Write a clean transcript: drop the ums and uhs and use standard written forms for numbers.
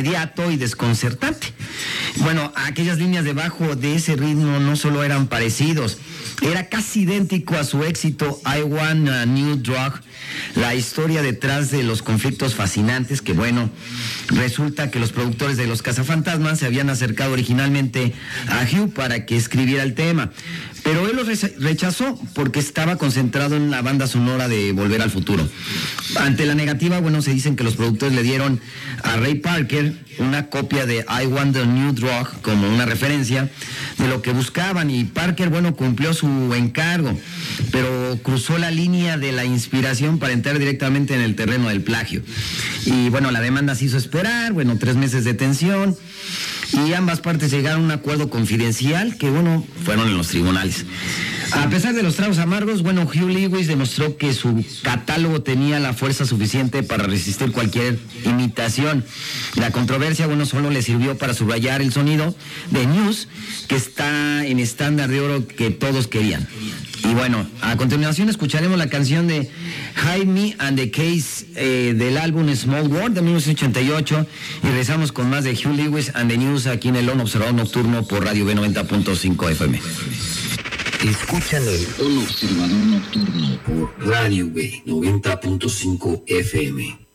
inmediato y desconcertante. Bueno, aquellas líneas de bajo de ese ritmo no solo eran parecidos, era casi idéntico a su éxito I Want a New Drug. La historia detrás de los conflictos fascinantes que, bueno, resulta que los productores de Los Cazafantasmas se habían acercado originalmente a Hugh para que escribiera el tema, pero él lo rechazó porque estaba concentrado en la banda sonora de Volver al Futuro. Ante la negativa, bueno, se dicen que los productores le dieron a Ray Parker una copia de I Want a New Drug como una referencia de lo que buscaban, y Parker, bueno, cumplió su encargo, pero cruzó la línea de la inspiración para entrar directamente en el terreno del plagio. Y bueno, la demanda se hizo esperar, 3 meses de tensión, y ambas partes llegaron a un acuerdo confidencial que, fueron en los tribunales. A pesar de los tragos amargos, Hugh Lewis demostró que su catálogo tenía la fuerza suficiente para resistir cualquier imitación. La controversia, solo le sirvió para subrayar el sonido de News, que está en estándar de oro que todos querían. Y a continuación escucharemos la canción de Hide Me and the Case del álbum Small World de 1988, y regresamos con más de Hugh Lewis and the News aquí en el On Observador Nocturno por Radio B90.5 FM. Escuchan el On Observador Nocturno por Radio B90.5 FM.